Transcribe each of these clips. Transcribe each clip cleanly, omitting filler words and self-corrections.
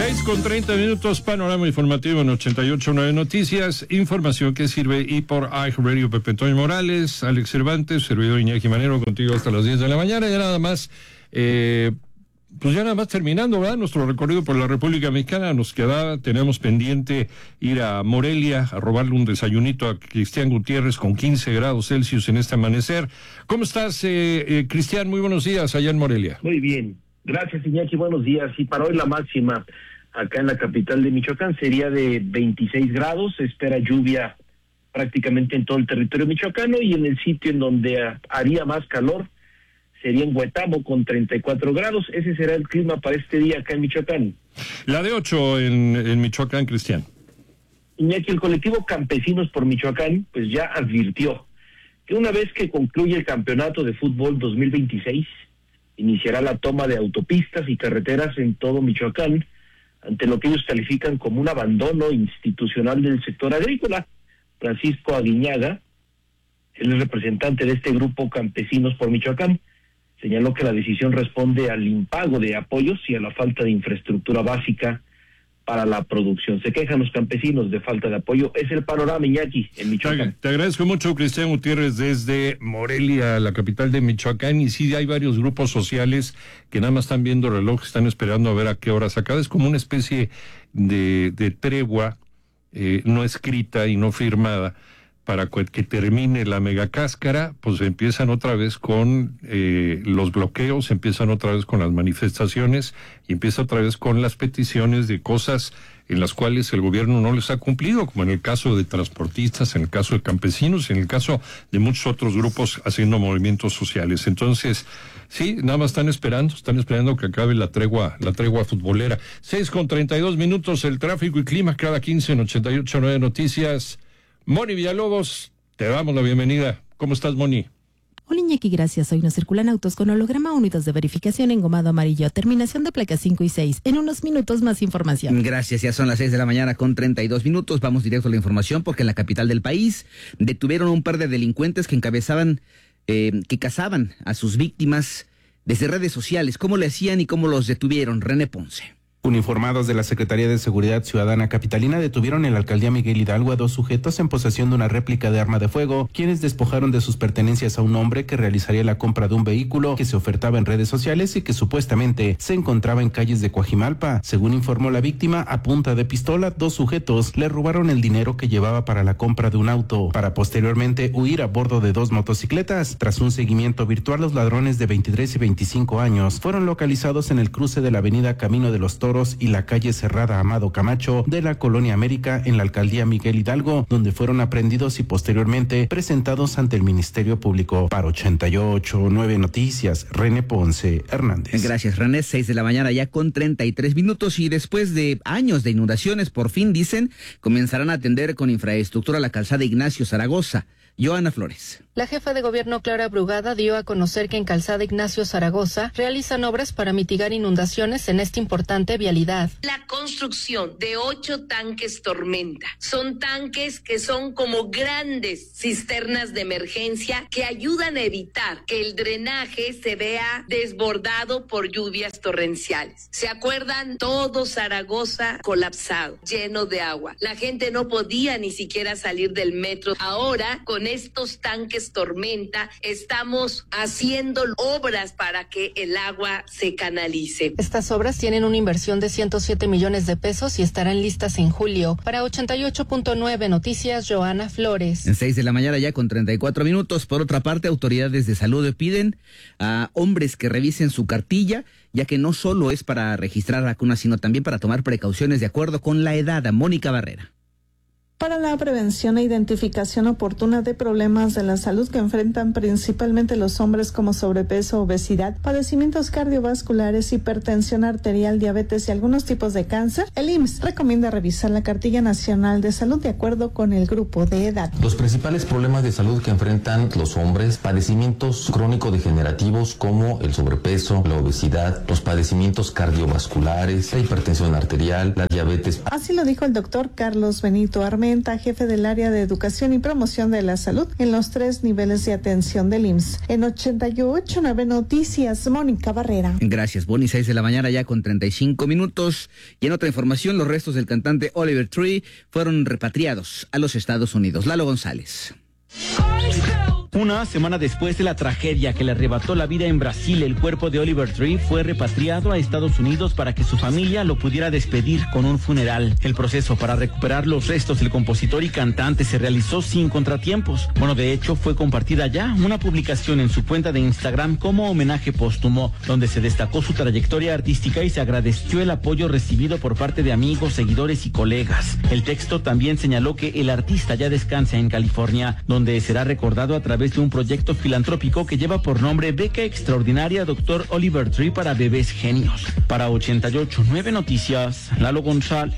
6:30, panorama informativo en 88.9 Noticias, información que sirve y por iHeartRadio. Pepe Antonio Morales, Alex Cervantes, servidor Iñaki Manero, contigo hasta las 10 de la mañana. Ya nada más, terminando, ¿verdad? Nuestro recorrido por la República Mexicana. Nos quedaba, tenemos pendiente ir a Morelia a robarle un desayunito a Cristian Gutiérrez con 15 grados Celsius en este amanecer. ¿Cómo estás, Cristian? Muy buenos días allá en Morelia. Muy bien. Gracias, Iñaki. Buenos días. Y para hoy la máxima acá en la capital de Michoacán sería de 26 grados. Se espera lluvia prácticamente en todo el territorio michoacano, y en el sitio en donde haría más calor sería en Huetamo con 34 grados. Ese será el clima para este día acá en Michoacán. La de 8 en Michoacán, Cristian. Iñaki, el colectivo Campesinos por Michoacán pues ya advirtió que una vez que concluya el campeonato de fútbol 2026, iniciará la toma de autopistas y carreteras en todo Michoacán, ante lo que ellos califican como un abandono institucional del sector agrícola. Francisco Aguiñaga, él es representante de este grupo Campesinos por Michoacán, señaló que la decisión responde al impago de apoyos y a la falta de infraestructura básica para la producción. Se quejan los campesinos de falta de apoyo. Es el panorama, Iñaki, en Michoacán. Te agradezco mucho, Cristian Gutiérrez, desde Morelia, la capital de Michoacán. Y sí, hay varios grupos sociales que nada más están viendo el reloj, están esperando a ver a qué hora se acaba. Es como una especie de tregua no escrita y no firmada para que termine la megacáscara. Pues empiezan otra vez con los bloqueos, empiezan otra vez con las manifestaciones y empieza otra vez con las peticiones de cosas en las cuales el gobierno no les ha cumplido, como en el caso de transportistas, en el caso de campesinos, en el caso de muchos otros grupos haciendo movimientos sociales. Entonces, sí, nada más están esperando que acabe la tregua futbolera. 6:32, el tráfico y clima cada 15 en 88.9 Noticias. Moni Villalobos, te damos la bienvenida. ¿Cómo estás, Moni? Hola, Iñaki, gracias. Hoy no circulan autos con holograma, unidos de verificación engomado amarillo, terminación de placas 5 y 6. En unos minutos más información. Gracias, ya son las 6 de la mañana con 32 minutos. Vamos directo a la información porque en la capital del país detuvieron a un par de delincuentes que que cazaban a sus víctimas desde redes sociales. ¿Cómo le hacían y cómo los detuvieron? René Ponce. Uniformados de la Secretaría de Seguridad Ciudadana Capitalina detuvieron en la alcaldía Miguel Hidalgo a 2 sujetos en posesión de una réplica de arma de fuego, quienes despojaron de sus pertenencias a un hombre que realizaría la compra de un vehículo que se ofertaba en redes sociales y que supuestamente se encontraba en calles de Coajimalpa. Según informó la víctima, a punta de pistola, 2 sujetos le robaron el dinero que llevaba para la compra de un auto, para posteriormente huir a bordo de 2 motocicletas. Tras un seguimiento virtual, los ladrones de 23 y 25 años fueron localizados en el cruce de la avenida Camino de los Toros y la calle Cerrada Amado Camacho de la Colonia América en la alcaldía Miguel Hidalgo, donde fueron aprendidos y posteriormente presentados ante el Ministerio Público. Para 88.9 Noticias, René Ponce Hernández. Gracias, René. 6 de la mañana ya con 33 minutos, y después de años de inundaciones, por fin, dicen, comenzarán a atender con infraestructura la calzada Ignacio Zaragoza. Joana Flores. La jefa de gobierno Clara Brugada dio a conocer que en Calzada Ignacio Zaragoza realizan obras para mitigar inundaciones en esta importante vialidad. La construcción de 8 tanques Tormenta. Son tanques que son como grandes cisternas de emergencia que ayudan a evitar que el drenaje se vea desbordado por lluvias torrenciales. ¿Se acuerdan? Todo Zaragoza colapsado, lleno de agua. La gente no podía ni siquiera salir del metro. Ahora, con estos tanques Tormenta, estamos haciendo obras para que el agua se canalice. Estas obras tienen una inversión de 107 millones de pesos y estarán listas en julio. Para 88.9 Noticias, Joana Flores. En 6 de la mañana ya con 34 minutos. Por otra parte, autoridades de salud piden a hombres que revisen su cartilla, ya que no solo es para registrar vacunas, sino también para tomar precauciones de acuerdo con la edad. Mónica Barrera. Para la prevención e identificación oportuna de problemas de la salud que enfrentan principalmente los hombres, como sobrepeso, obesidad, padecimientos cardiovasculares, hipertensión arterial, diabetes y algunos tipos de cáncer, el IMSS recomienda revisar la Cartilla Nacional de Salud de acuerdo con el grupo de edad. Los principales problemas de salud que enfrentan los hombres: padecimientos crónico-degenerativos como el sobrepeso, la obesidad, los padecimientos cardiovasculares, la hipertensión arterial, la diabetes. Así lo dijo el doctor Carlos Benito Armenta, Armenta, jefe del área de Educación y Promoción de la Salud en los 3 niveles de atención del IMSS. En 88.9 Noticias, Mónica Barrera. Gracias, Bonnie. 6 de la mañana ya con 35 minutos. Y en otra información, los restos del cantante Oliver Tree fueron repatriados a los Estados Unidos. Lalo González. Una semana después de la tragedia que le arrebató la vida en Brasil, el cuerpo de Oliver Tree fue repatriado a Estados Unidos para que su familia lo pudiera despedir con un funeral. El proceso para recuperar los restos del compositor y cantante se realizó sin contratiempos. Bueno, de hecho, fue compartida ya una publicación en su cuenta de Instagram como homenaje póstumo, donde se destacó su trayectoria artística y se agradeció el apoyo recibido por parte de amigos, seguidores y colegas. El texto también señaló que el artista ya descansa en California, donde será recordado a través de un proyecto filantrópico que lleva por nombre Beca Extraordinaria Dr. Oliver Tree para Bebés Genios. Para 88.9 Noticias, Lalo González.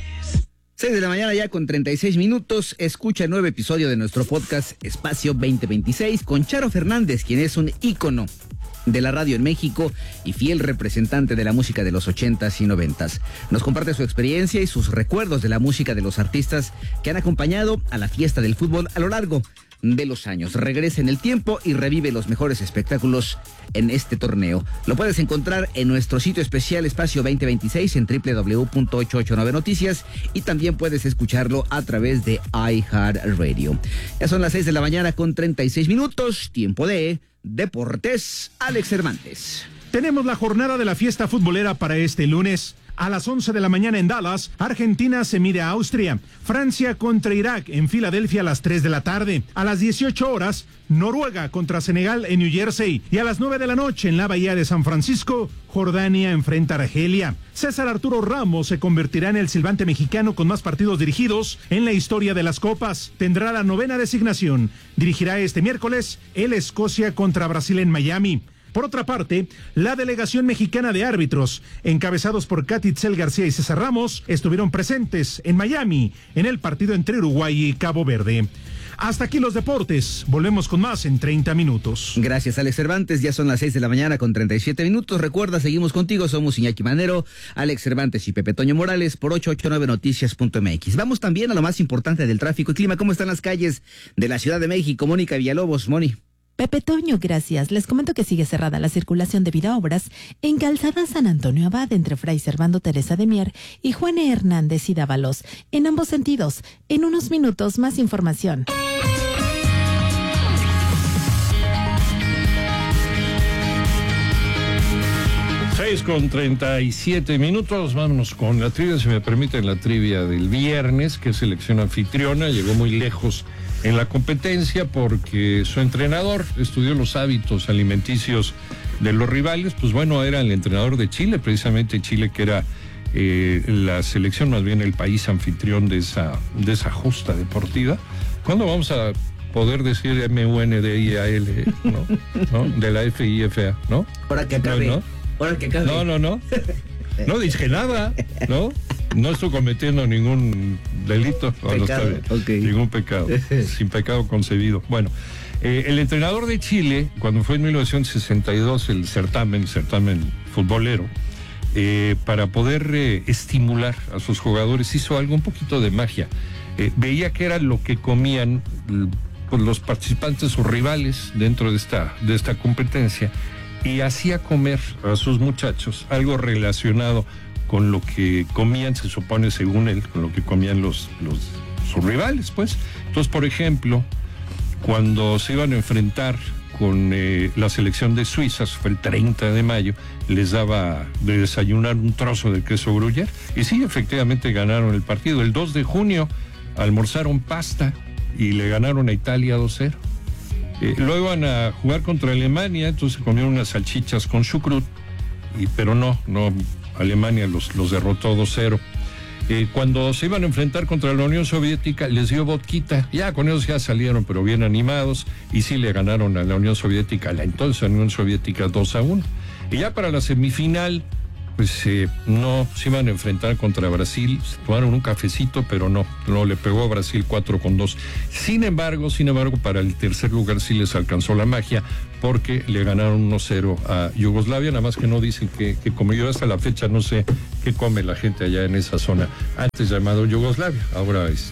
6 de la mañana ya con 36 minutos. Escucha el nuevo episodio de nuestro podcast Espacio 2026 con Charo Fernández, quien es un ícono de la radio en México y fiel representante de la música de los 80s y 90s. Nos comparte su experiencia y sus recuerdos de la música de los artistas que han acompañado a la fiesta del fútbol a lo largo de los años. Regresa en el tiempo y revive los mejores espectáculos en este torneo. Lo puedes encontrar en nuestro sitio especial Espacio 2026 en www.889noticias y también puedes escucharlo a través de iHeartRadio. Ya son las 6 de la mañana con 36 minutos, tiempo de Deportes. Alex Cervantes. Tenemos la jornada de la fiesta futbolera para este lunes. A las 11 de la mañana en Dallas, Argentina se mide a Austria. Francia contra Irak en Filadelfia a las 3 de la tarde. A las 18 horas, Noruega contra Senegal en New Jersey. Y a las 9 de la noche en la Bahía de San Francisco, Jordania enfrenta a Argelia. César Arturo Ramos se convertirá en el silbante mexicano con más partidos dirigidos en la historia de las copas. Tendrá la 9ª designación. Dirigirá este miércoles el Escocia contra Brasil en Miami. Por otra parte, la delegación mexicana de árbitros, encabezados por Katy Itzel García y César Ramos, estuvieron presentes en Miami en el partido entre Uruguay y Cabo Verde. Hasta aquí los deportes. Volvemos con más en 30 minutos. Gracias, Alex Cervantes. Ya son las 6 de la mañana con 37 minutos. Recuerda, seguimos contigo. Somos Iñaki Manero, Alex Cervantes y Pepe Toño Morales por 889noticias.mx. Vamos también a lo más importante del tráfico y clima. ¿Cómo están las calles de la Ciudad de México? Mónica Villalobos. Moni. Pepe Toño, gracias. Les comento que sigue cerrada la circulación debido a obras en Calzada San Antonio Abad entre Fray Servando Teresa de Mier y Juan E. Hernández y Dávalos. En ambos sentidos. En unos minutos más información. Con 37 minutos, vámonos con la trivia, si me permiten, la trivia del viernes, que es selección anfitriona, llegó muy lejos en la competencia porque su entrenador estudió los hábitos alimenticios de los rivales. Pues bueno, era el entrenador de Chile, precisamente Chile, que era la selección, más bien el país anfitrión de esa justa deportiva. ¿Cuándo vamos a poder decir MUNDIAL, ¿no? De la FIFA, ¿no? Para que acabe. No. No dije nada, ¿no? No estoy cometiendo ningún delito. Pecado, okay. Ningún pecado, sin pecado concebido. Bueno, el entrenador de Chile, cuando fue en 1962 el certamen futbolero, para poder estimular a sus jugadores, hizo algo, un poquito de magia. Veía que era lo que comían pues, los participantes, sus rivales, dentro de esta competencia, y hacía comer a sus muchachos algo relacionado con lo que comían, se supone, según él, con lo que comían sus rivales, pues. Entonces, por ejemplo, cuando se iban a enfrentar con la selección de Suiza, fue el 30 de mayo, les daba de desayunar un trozo de queso gruyère, y sí, efectivamente ganaron el partido. El 2 de junio almorzaron pasta y le ganaron a Italia 2-0. Luego iban a jugar contra Alemania, entonces comieron unas salchichas con chucrut, pero no, Alemania los derrotó 2-0. Cuando se iban a enfrentar contra la Unión Soviética, les dio vodquita, ya con ellos ya salieron, pero bien animados, y sí le ganaron a la Unión Soviética, la entonces Unión Soviética 2-1. Y ya para la semifinal, pues no, se iban a enfrentar contra Brasil, se tomaron un cafecito, pero no le pegó a Brasil 4-2. Sin embargo, para el tercer lugar sí les alcanzó la magia, porque le ganaron 1-0 a Yugoslavia, nada más que no dicen que como yo hasta la fecha no sé qué come la gente allá en esa zona, antes llamado Yugoslavia, ahora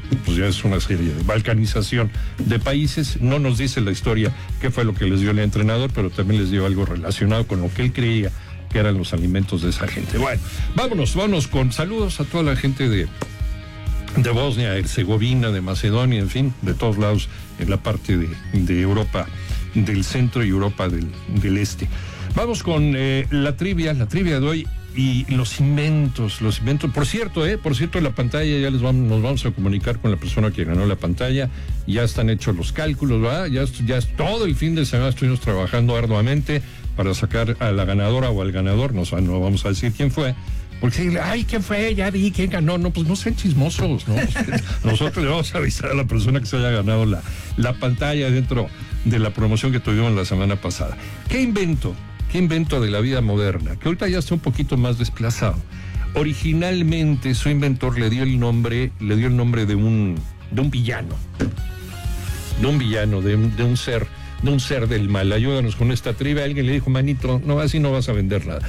pues ya es una serie de balcanización de países. No nos dice la historia qué fue lo que les dio el entrenador, pero también les dio algo relacionado con lo que él creía que eran los alimentos de esa gente. Bueno, vámonos con saludos a toda la gente de Bosnia, Herzegovina, de Macedonia, en fin, de todos lados, en la parte de Europa del centro y Europa del este. Vamos con la trivia de hoy y los inventos. Por cierto, la pantalla ya nos vamos a comunicar con la persona que ganó la pantalla. Ya están hechos los cálculos, ¿verdad? Ya es todo el fin de semana estuvimos trabajando arduamente para sacar a la ganadora o al ganador. No vamos a decir quién fue. Porque, ¿quién fue? Ya vi quién ganó. No, pues no sean chismosos, ¿no? Nosotros le vamos a avisar a la persona que se haya ganado la pantalla dentro de la promoción que tuvimos la semana pasada. ¿Qué invento de la vida moderna? Que ahorita ya está un poquito más desplazado. Originalmente su inventor le dio el nombre de un villano. De un ser del mal. Ayúdanos con esta trivia. Alguien le dijo, manito, no, así no vas a vender nada.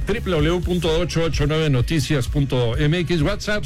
www.889noticias.mx, WhatsApp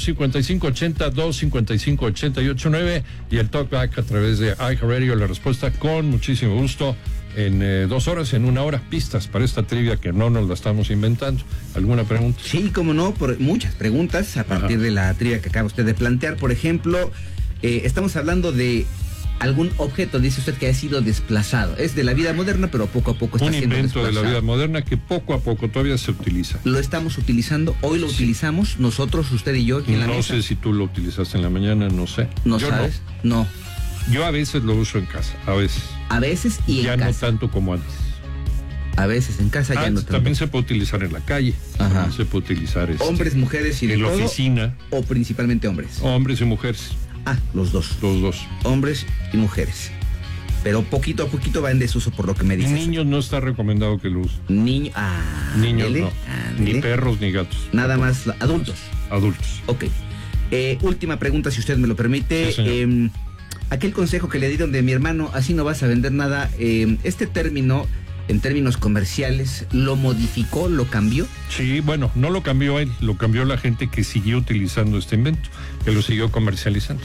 5580-255-889 y el talkback a través de iHeartRadio. La respuesta con muchísimo gusto en 2 horas, en 1 hora. Pistas para esta trivia que no nos la estamos inventando. ¿Alguna pregunta? Sí, cómo no, muchas preguntas a partir de la trivia que acaba usted de plantear. Por ejemplo, estamos hablando de algún objeto, dice usted, que ha sido desplazado. Es de la vida moderna, pero poco a poco está siendo desplazado. Un invento de la vida moderna que poco a poco todavía se utiliza. Lo estamos utilizando, hoy lo utilizamos, nosotros, usted y yo, aquí en la mesa. No sé si tú lo utilizaste en la mañana, no sé. ¿No sabes? No. Yo a veces lo uso en casa, a veces. A veces y en casa. Ya no tanto como antes. A veces en casa ya no tanto. También se puede utilizar en la calle. Ajá. También se puede utilizar hombres, mujeres y de todo. En la oficina. O principalmente hombres. Hombres y mujeres. Los dos. Los dos. Hombres y mujeres. Pero poquito a poquito va en desuso por lo que me dices. Niños no está recomendado que lo usen. Niños no. Ni perros ni gatos. Nada más adultos. Adultos. Ok. Última pregunta, si usted me lo permite. Sí, aquel consejo que le dieron de mi hermano, así no vas a vender nada. Este término, en términos comerciales, ¿lo modificó, lo cambió? Sí, bueno, no lo cambió él, lo cambió la gente que siguió utilizando este invento, que lo siguió comercializando.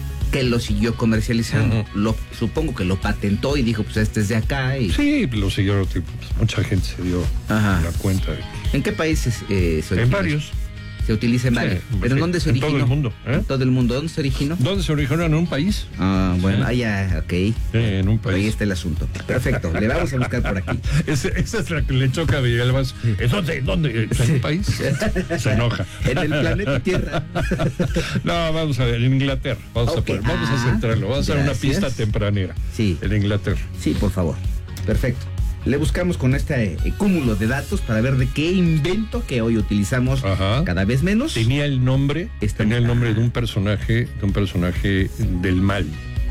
Supongo que lo patentó y dijo, pues este es de acá. Sí, lo siguió, mucha gente se dio la cuenta de que... ¿En qué países se originó? En varios. Se utiliza en varios. ¿Pero en dónde se originó? En todo el mundo. En todo el mundo. ¿Dónde se originó? ¿Dónde se originó? En un país. Bueno, ya, ok. En un país. Ahí está el asunto. Perfecto, le vamos a buscar por aquí. Esa es la que le choca a Villalbaz. ¿Dónde? ¿En un país? Se enoja. En el planeta Tierra. No, vamos a ver, en Inglaterra. Vamos a centrarlo. Vamos a hacer una pista tempranera. Sí. En Inglaterra. Sí, por favor. Perfecto. Le buscamos con este cúmulo de datos para ver de qué invento que hoy utilizamos cada vez menos. Tenía el nombre de un personaje del mal.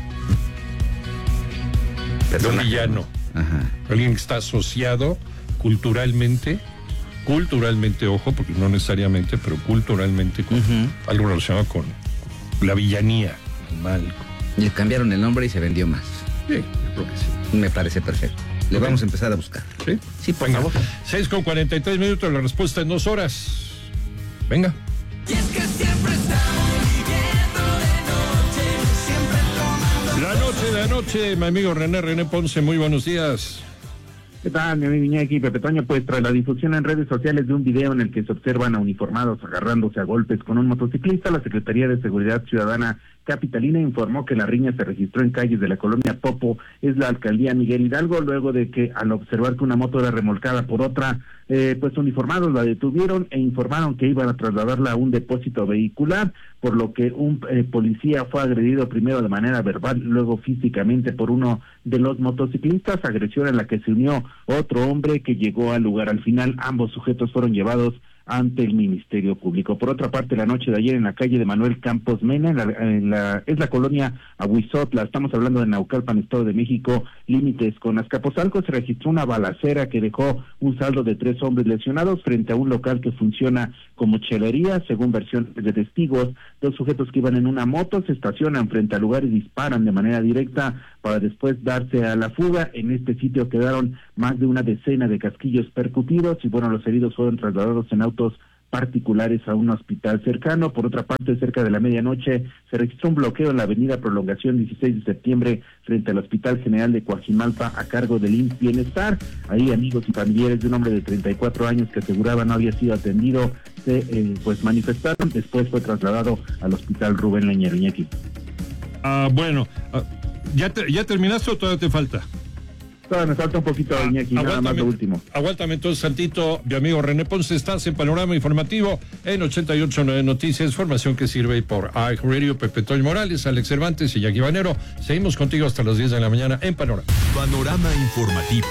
De un villano. Alguien que está asociado culturalmente, ojo, porque no necesariamente, pero culturalmente con algo relacionado con la villanía, el mal. Le cambiaron el nombre y se vendió más. Sí, yo creo que sí. Me parece perfecto. Le vamos a empezar a buscar. Sí, sí, por favor. 6:43, la respuesta en 2 horas. Venga. Y es que siempre estamos viviendo de noche, mi amigo René Ponce, muy buenos días. ¿Qué tal, mi amigo Iñaki Pepe Toño? Pues tras la difusión en redes sociales de un video en el que se observan a uniformados agarrándose a golpes con un motociclista, la Secretaría de Seguridad Ciudadana capitalina informó que la riña se registró en calles de la colonia Popo, es la alcaldía Miguel Hidalgo, luego de que al observar que una moto era remolcada por otra, pues uniformados la detuvieron e informaron que iban a trasladarla a un depósito vehicular, por lo que un policía fue agredido primero de manera verbal, luego físicamente por uno de los motociclistas, agresión en la que se unió otro hombre que llegó al lugar. Al final ambos sujetos fueron llevados ante el Ministerio Público. Por otra parte, la noche de ayer en la calle de Manuel Campos Mena, es la colonia Ahuizotla, estamos hablando de Naucalpan, Estado de México, límites con Azcapotzalco, se registró una balacera que dejó un saldo de 3 hombres lesionados frente a un local que funciona como chelería. Según versiones de testigos, 2 sujetos que iban en una moto se estacionan frente al lugar y disparan de manera directa para después darse a la fuga. En este sitio quedaron más de una decena de casquillos percutidos y bueno, los heridos fueron trasladados en autos particulares a un hospital cercano. Por otra parte, cerca de la medianoche se registró un bloqueo en la avenida Prolongación 16 de septiembre frente al Hospital General de Coajimalpa a cargo del IMSS Bienestar. Ahí amigos y familiares de un hombre de 34 años que aseguraba no había sido atendido se manifestaron. Después fue trasladado al Hospital Rubén Leñero. Iñaki. ¿Ya terminaste o todavía te falta? Todavía me falta un poquito, Iñaki, nada más lo último. Aguántame entonces, Santito, mi amigo René Ponce, estás en Panorama Informativo en 88.9 Noticias, información que sirve por iHeartRadio. Pepe Toño Morales, Alex Cervantes y Jackie Banero. Seguimos contigo hasta las 10 de la mañana en Panorama. Panorama Informativo.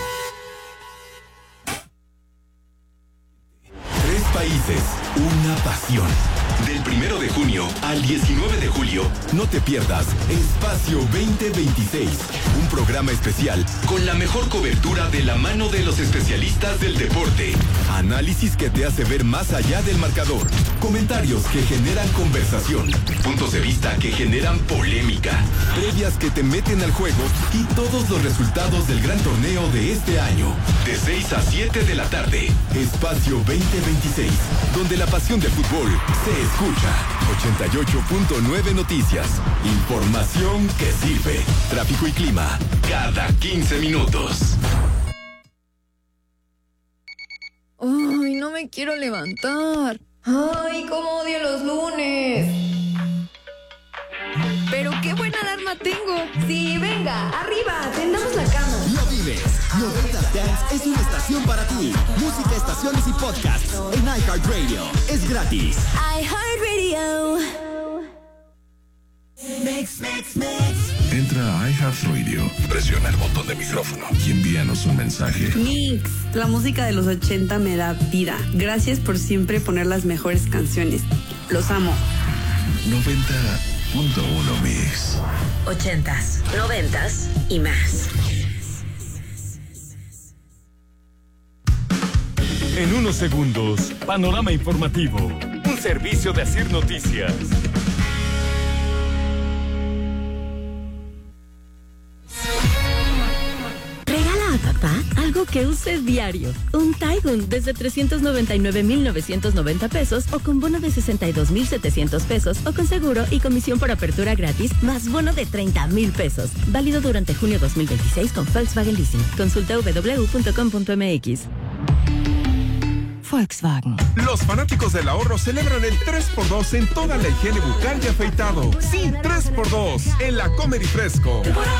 3 países, una pasión. Del 1 de junio al 19 de julio, no te pierdas Espacio 2026, un programa especial con la mejor cobertura de la mano de los especialistas del deporte. Análisis que te hace ver más allá del marcador, comentarios que generan conversación, puntos de vista que generan polémica, previas que te meten al juego y todos los resultados del gran torneo de este año. De 6 a 7 de la tarde, Espacio 2026, donde la pasión del fútbol se escucha. 88.9 Noticias. Información que sirve. Tráfico y clima cada 15 minutos. Ay, no me quiero levantar. Ay, cómo odio los lunes. Pero qué buena alarma tengo. Sí, venga, arriba, tendamos la cama. Lo vives. 90 Dance es una estación para ti. Música, estaciones y podcasts en iHeartRadio. Es gratis. iHeartRadio. Entra a iHeartRadio, presiona el botón de micrófono y envíanos un mensaje. Mix, la música de los 80 me da vida. Gracias por siempre poner las mejores canciones. Los amo. 90.1 Mix. 80s, 90s y más. En unos segundos, Panorama Informativo, un servicio de Asir Noticias. Regala a papá algo que use diario. Un Taigun desde 399,990 pesos o con bono de 62,700 pesos o con seguro y comisión por apertura gratis más bono de 30,000 pesos. Válido durante junio 2026 con Volkswagen Leasing. Consulta www.com.mx. Volkswagen. Los fanáticos del ahorro celebran el 3x2 en toda la higiene bucal y afeitado. Sí, 3x2 en la Comer y Fresco.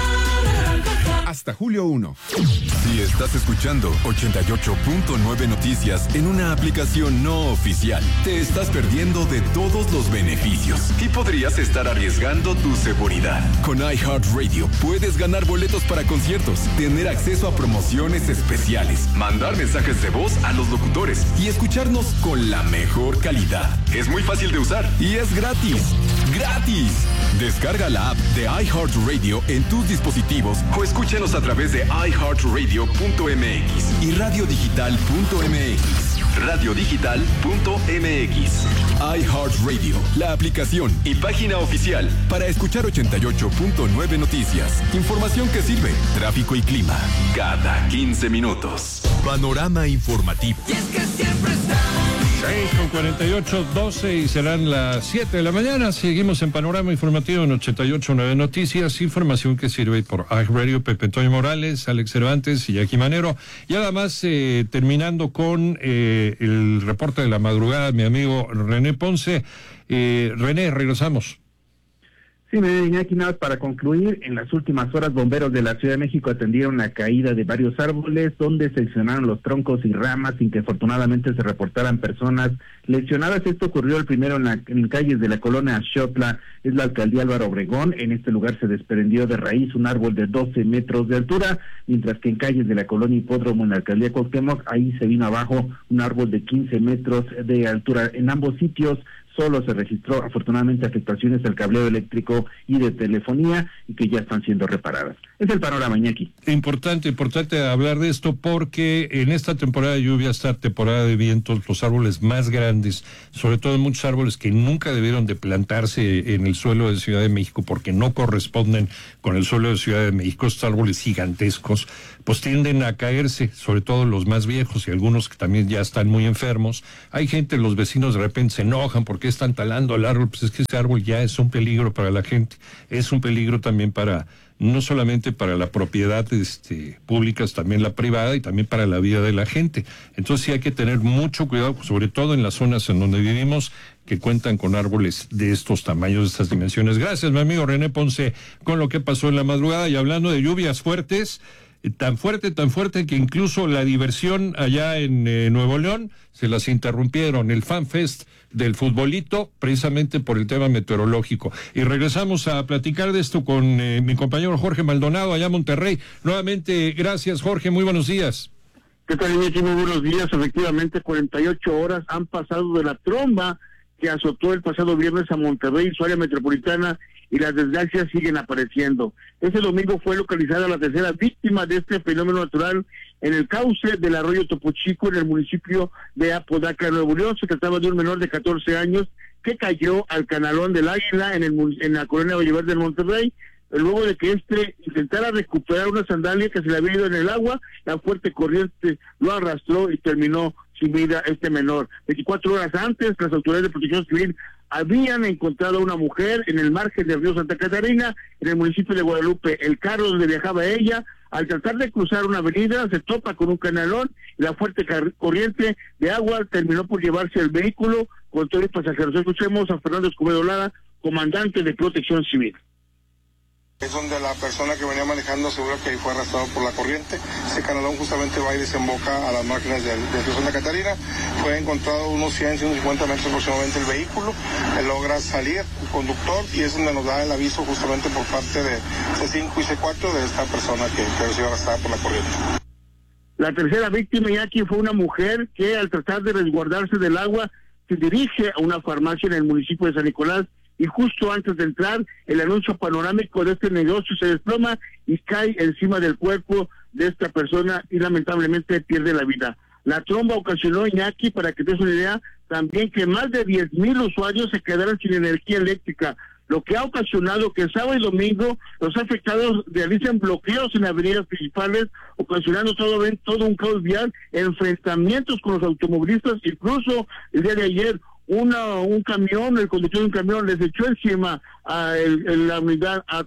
Hasta julio 1. Si estás escuchando 88.9 Noticias en una aplicación no oficial, te estás perdiendo de todos los beneficios y podrías estar arriesgando tu seguridad. Con iHeartRadio puedes ganar boletos para conciertos, tener acceso a promociones especiales, mandar mensajes de voz a los locutores y escucharnos con la mejor calidad. Es muy fácil de usar y es gratis. ¡Gratis! Descarga la app de iHeartRadio en tus dispositivos o escúchanos a través de iHeartRadio.mx y radiodigital.mx. Radiodigital.mx. iHeartRadio, la aplicación y página oficial para escuchar 88.9 Noticias. Información que sirve. Tráfico y clima cada 15 minutos. Panorama Informativo. Y es que siempre estamos 6:48, 12 y serán las 7 de la mañana. Seguimos en Panorama Informativo en 88.9 Noticias. Información que sirve por iHeartRadio. Pepe Toño Morales, Alex Cervantes y Jackie Manero. Y además, terminando con el reporte de la madrugada, mi amigo René Ponce. René, regresamos. Sí, Iñaki, nada más para concluir, en las últimas horas bomberos de la Ciudad de México atendieron la caída de varios árboles donde seccionaron los troncos y ramas sin que afortunadamente se reportaran personas lesionadas. Esto ocurrió el primero en calles de la colonia Xotla, es la alcaldía Álvaro Obregón. En este lugar se desprendió de raíz un árbol de 12 metros de altura, mientras que en calles de la colonia Hipódromo en la alcaldía Cuauhtémoc, ahí se vino abajo un árbol de 15 metros de altura. En ambos sitios solo se registró afortunadamente afectaciones al cableo eléctrico y de telefonía y que ya están siendo reparadas. Es el panorama, Iñaki. Importante hablar de esto porque en esta temporada de lluvia, esta temporada de vientos, los árboles más grandes, sobre todo muchos árboles que nunca debieron de plantarse en el suelo de Ciudad de México porque no corresponden con el suelo de Ciudad de México, estos árboles gigantescos, pues tienden a caerse, sobre todo los más viejos y algunos que también ya están muy enfermos. Hay gente, los vecinos de repente se enojan porque están talando el árbol, pues es que ese árbol ya es un peligro para la gente, es un peligro también para, no solamente para la propiedad pública, también la privada y también para la vida de la gente. Entonces sí hay que tener mucho cuidado, sobre todo en las zonas en donde vivimos, que cuentan con árboles de estos tamaños, de estas dimensiones. Gracias, mi amigo René Ponce, con lo que pasó en la madrugada. Y hablando de lluvias fuertes, tan fuerte que incluso la diversión allá en Nuevo León se las interrumpieron, el Fan Fest del futbolito, precisamente por el tema meteorológico. Y regresamos a platicar de esto con mi compañero Jorge Maldonado allá en Monterrey. Nuevamente, gracias Jorge, muy buenos días. ¿Qué tal, Iñaki? Muy buenos días. Efectivamente, 48 horas han pasado de la tromba que azotó el pasado viernes a Monterrey y su área metropolitana, y las desgracias siguen apareciendo. Ese domingo fue localizada la tercera víctima de este fenómeno natural en el cauce del arroyo Topo Chico, en el municipio de Apodaca, Nuevo León. Se trataba de un menor de 14 años que cayó al canalón del Águila en la colonia Valleverde de Monterrey, luego de que intentara recuperar una sandalia que se le había ido en el agua. La fuerte corriente lo arrastró y terminó sin vida este menor. 24 horas antes, las autoridades de protección civil habían encontrado a una mujer en el margen del río Santa Catarina, en el municipio de Guadalupe. El carro donde viajaba ella, al tratar de cruzar una avenida, se topa con un canalón y la fuerte corriente de agua terminó por llevarse el vehículo con todos los pasajeros. Escuchemos a Fernando Escobedo Lara, comandante de protección civil. Es donde la persona que venía manejando asegura que fue arrastrado por la corriente. Ese canalón justamente va y desemboca a las márgenes del río Santa Catarina. Fue encontrado unos 150 metros aproximadamente el vehículo. Logra salir el conductor y es donde nos da el aviso justamente por parte de C5 y C4 de esta persona que recibió arrastrada por la corriente. La tercera víctima, Iñaki, fue una mujer que al tratar de resguardarse del agua se dirige a una farmacia en el municipio de San Nicolás, y justo antes de entrar, el anuncio panorámico de este negocio se desploma y cae encima del cuerpo de esta persona y lamentablemente pierde la vida. La tromba ocasionó, Iñaki, para que te des una idea, también que más de 10,000 usuarios se quedaron sin energía eléctrica, lo que ha ocasionado que sábado y domingo los afectados realicen bloqueos en avenidas principales, ocasionando todo un caos vial, enfrentamientos con los automovilistas. Incluso el día de ayer un camión, el conductor de un camión les echó encima a la unidad, a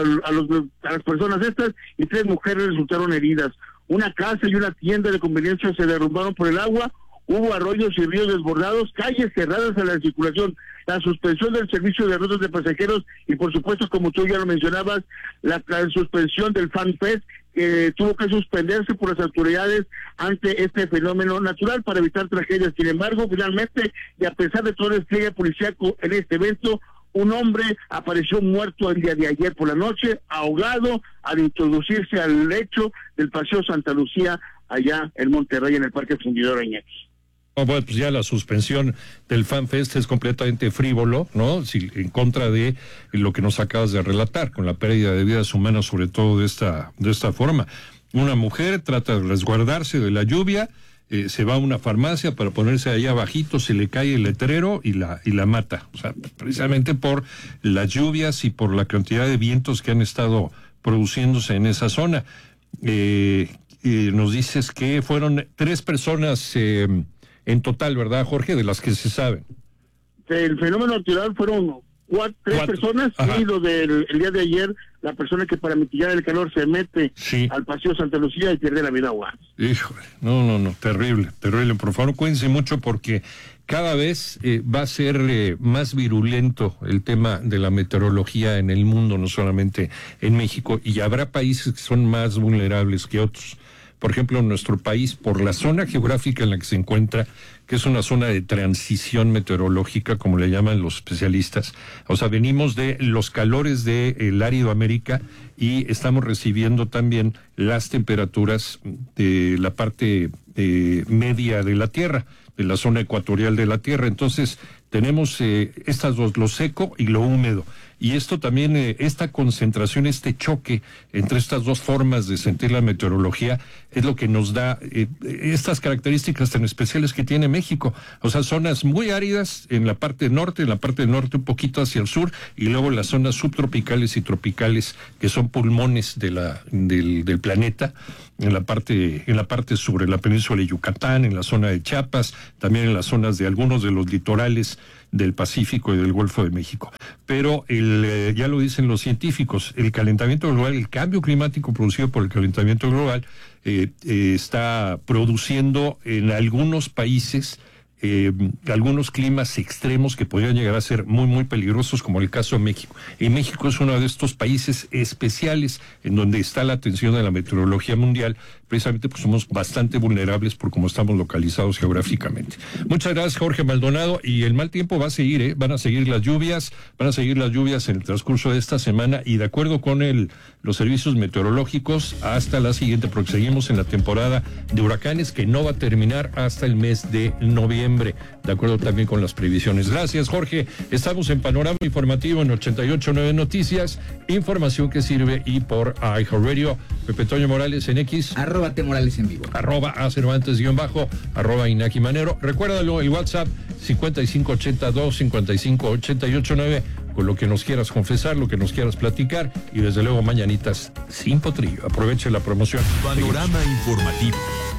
las personas estas, y 3 mujeres resultaron heridas. Una casa y una tienda de conveniencia se derrumbaron por el agua, hubo arroyos y ríos desbordados, calles cerradas a la circulación, la suspensión del servicio de rutas de pasajeros y, por supuesto, como tú ya lo mencionabas, la suspensión del Fan Fest, que tuvo que suspenderse por las autoridades ante este fenómeno natural para evitar tragedias. Sin embargo, finalmente, y a pesar de todo el despliegue policíaco en este evento, un hombre apareció muerto el día de ayer por la noche, ahogado al introducirse al lecho del Paseo Santa Lucía, allá en Monterrey, en el Parque Fundidora, Iñaki. Bueno, pues ya la suspensión del Fan Fest es completamente frívolo, ¿no? Sí, en contra de lo que nos acabas de relatar, con la pérdida de vidas humanas, sobre todo de esta forma. Una mujer trata de resguardarse de la lluvia, se va a una farmacia para ponerse allá abajito, se le cae el letrero y la mata. O sea, precisamente por las lluvias y por la cantidad de vientos que han estado produciéndose en esa zona. Nos dices que fueron 3 personas en total, ¿verdad, Jorge? De las que se saben. El fenómeno natural fueron 3 personas, y lo del día de ayer, la persona que para mitigar el calor se mete al Paseo Santa Lucía y pierde la vida. Híjole, no, terrible. Por favor, cuídense mucho porque cada vez va a ser más virulento el tema de la meteorología en el mundo, no solamente en México, y habrá países que son más vulnerables que otros. Por ejemplo, en nuestro país, por la zona geográfica en la que se encuentra, que es una zona de transición meteorológica, como le llaman los especialistas. O sea, venimos de los calores del árido América y estamos recibiendo también las temperaturas de la parte media de la Tierra, de la zona ecuatorial de la Tierra. Entonces, Tenemos estas dos, lo seco y lo húmedo. Y esto también, esta concentración, este choque entre estas dos formas de sentir la meteorología es lo que nos da estas características tan especiales que tiene México. O sea, zonas muy áridas en la parte norte un poquito hacia el sur, y luego las zonas subtropicales y tropicales que son pulmones del planeta, en la parte sur, en la península de Yucatán, en la zona de Chiapas, también en las zonas de algunos de los litorales del Pacífico y del Golfo de México. Pero ya lo dicen los científicos, el calentamiento global, el cambio climático producido por el calentamiento global está produciendo en algunos países algunos climas extremos que podrían llegar a ser muy, muy peligrosos, como el caso de México. Y México es uno de estos países especiales en donde está la atención de la meteorología mundial, precisamente pues somos bastante vulnerables por cómo estamos localizados geográficamente. Muchas gracias, Jorge Maldonado, y el mal tiempo va a seguir, van a seguir las lluvias en el transcurso de esta semana, y de acuerdo con los servicios meteorológicos, hasta la siguiente, porque seguimos en la temporada de huracanes que no va a terminar hasta el mes de noviembre, de acuerdo también con las previsiones. Gracias, Jorge. Estamos en Panorama Informativo en 88.9 Noticias, información que sirve, y por iHeartRadio. Pepe Toño Morales en X. @T Morales en vivo. @A_Cervantes_ @Inaki Manero. Recuérdalo, el WhatsApp 5582-558889, con lo que nos quieras confesar, lo que nos quieras platicar, y desde luego mañanitas sin potrillo. Aproveche la promoción. Panorama Informativo.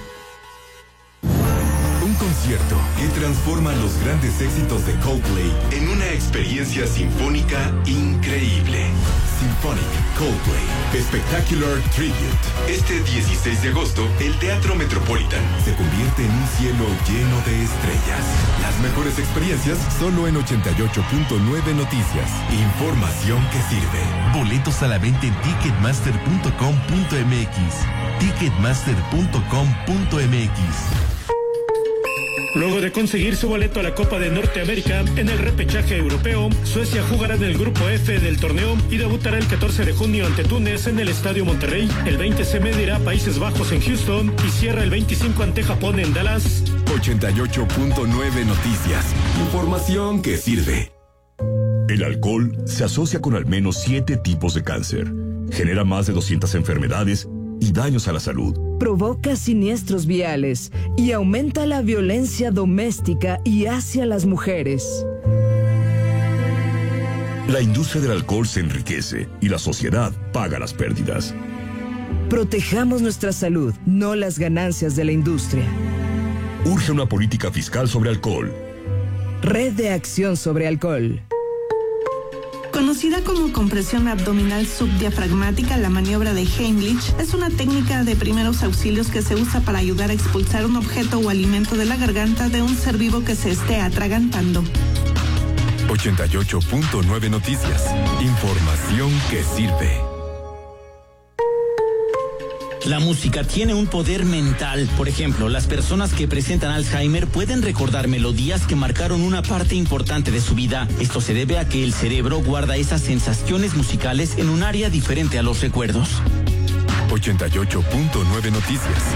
Un concierto que transforma los grandes éxitos de Coldplay en una experiencia sinfónica increíble. Symphonic Coldplay Spectacular Tribute. Este 16 de agosto, el Teatro Metropolitan se convierte en un cielo lleno de estrellas. Las mejores experiencias solo en 88.9 Noticias. Información que sirve. Boletos a la venta en ticketmaster.com.mx. Ticketmaster.com.mx. Luego de conseguir su boleto a la Copa de Norteamérica en el repechaje europeo, Suecia jugará en el grupo F del torneo y debutará el 14 de junio ante Túnez en el Estadio Monterrey. El 20 se medirá a Países Bajos en Houston y cierra el 25 ante Japón en Dallas. 88.9 Noticias. Información que sirve. El alcohol se asocia con al menos 7 tipos de cáncer. Genera más de 200 enfermedades y daños a la salud. Provoca siniestros viales y aumenta la violencia doméstica y hacia las mujeres. La industria del alcohol se enriquece y la sociedad paga las pérdidas. Protejamos nuestra salud, no las ganancias de la industria. Urge una política fiscal sobre alcohol. Red de Acción sobre Alcohol. Conocida como compresión abdominal subdiafragmática, la maniobra de Heimlich es una técnica de primeros auxilios que se usa para ayudar a expulsar un objeto o alimento de la garganta de un ser vivo que se esté atragantando. 88.9 Noticias. Información que sirve. La música tiene un poder mental. Por ejemplo, las personas que presentan Alzheimer pueden recordar melodías que marcaron una parte importante de su vida. Esto se debe a que el cerebro guarda esas sensaciones musicales en un área diferente a los recuerdos. 88.9 Noticias.